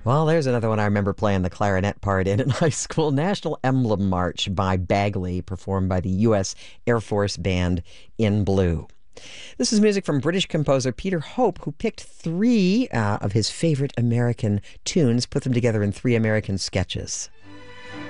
Well, there's another one I remember playing the clarinet part in high school. National Emblem March by Bagley, performed by the U.S. Air Force Band in Blue. This is music from British composer Peter Hope, who picked three of his favorite American tunes, put them together in three American sketches.